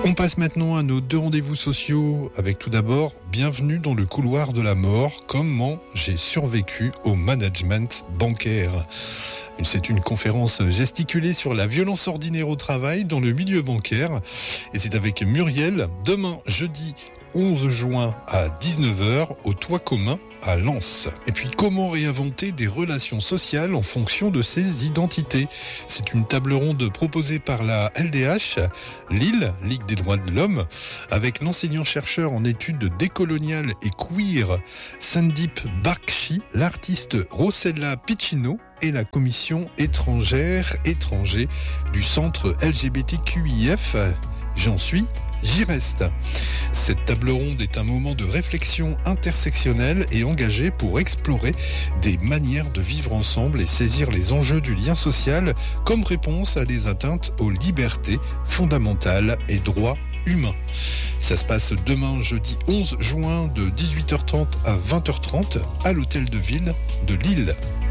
On passe maintenant à nos 2 rendez-vous sociaux avec tout d'abord Bienvenue dans le couloir de la mort, comment j'ai survécu au management bancaire. C'est une conférence gesticulée sur la violence ordinaire au travail dans le milieu bancaire et c'est avec Muriel demain jeudi 11 juin à 19h au Toit Commun à Lens. Et puis comment réinventer des relations sociales en fonction de ses identités. C'est une table ronde proposée par la LDH, Lille, Ligue des droits de l'homme, avec l'enseignant-chercheur en études décoloniales et queer Sandip Bakshi, l'artiste Rossella Piccino et la commission étrangers du centre LGBTQIF. J'en suis, j'y reste. Cette table ronde est un moment de réflexion intersectionnelle et engagée pour explorer des manières de vivre ensemble et saisir les enjeux du lien social comme réponse à des atteintes aux libertés fondamentales et droits humains. Ça se passe demain jeudi 11 juin de 18h30 à 20h30 à l'hôtel de ville de Lille.